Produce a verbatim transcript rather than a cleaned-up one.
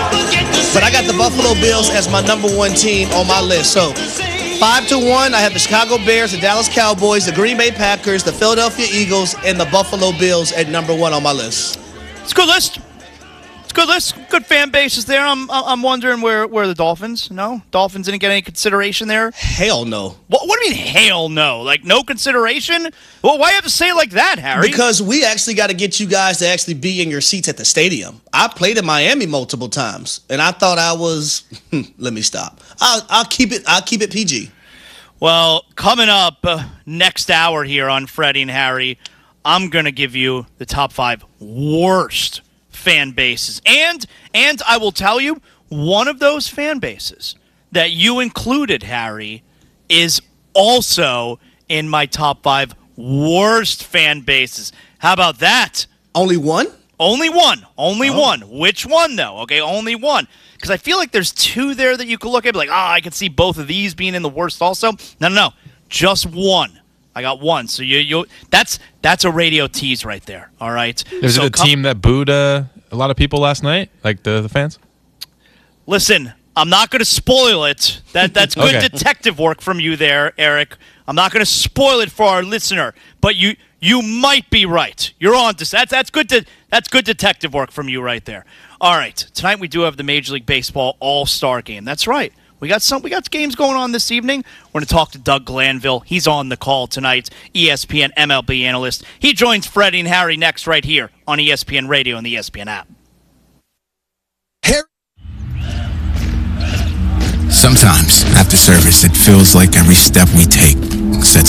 But I got the Buffalo Bills as my number one team on my list. So five to one, I have the Chicago Bears, the Dallas Cowboys, the Green Bay Packers, the Philadelphia Eagles, and the Buffalo Bills at number one on my list. It's a good list. It's a good list. Good fan bases there. I'm I'm wondering where, where the Dolphins, no? Dolphins didn't get any consideration there? Hell no. What, what do you mean, hell no? Like, no consideration? Well, why have to say it like that, Harry? Because we actually got to get you guys to actually be in your seats at the stadium. I played in Miami multiple times, and I thought I was, let me stop. I'll, I'll keep it I'll keep it P G. Well, coming up uh, next hour here on Freddie and Harry, I'm going to give you the top five worst fan bases. And and I will tell you, one of those fan bases that you included, Harry, is also in my top five worst fan bases. How about that? Only one? Only one. Only oh. one. Which one, though? Okay, only one. Because I feel like there's two there that you could look at, like, ah, oh, I could see both of these being in the worst also. No, no, no. Just one. I got one. So you you that's that's a radio tease right there. All right. Is so it a come, team that booed uh, a lot of people last night, like the, the fans? Listen, I'm not going to spoil it. That that's good okay. detective work from you there, Eric. I'm not going to spoil it for our listener, but you you might be right. You're on to that's that's good to that's good detective work from you right there. All right, tonight we do have the Major League Baseball All-Star Game. That's right. We got some. We got games going on this evening. We're going to talk to Doug Glanville. He's on the call tonight, E S P N M L B analyst. He joins Freddie and Harry next right here on E S P N Radio and the E S P N app. Harry. Sometimes, after service, it feels like every step we take sets